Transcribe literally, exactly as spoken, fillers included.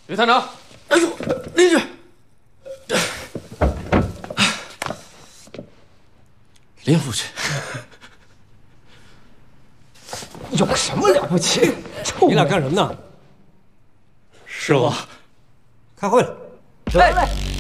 吕探长，哎呦，邻居，林父亲， 有什么了不起？ 你俩干什么呢？ 师傅， 开会了。 来来。